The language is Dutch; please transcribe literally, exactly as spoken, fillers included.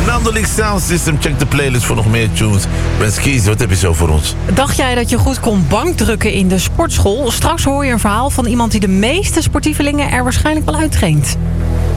Nandelic Sound System. Check de playlist voor nog meer tunes. Ben Skies, wat heb je zo voor ons? Dacht jij dat je goed kon bankdrukken in de sportschool? Straks hoor je een verhaal van iemand die de meeste sportievelingen er waarschijnlijk wel uittraint.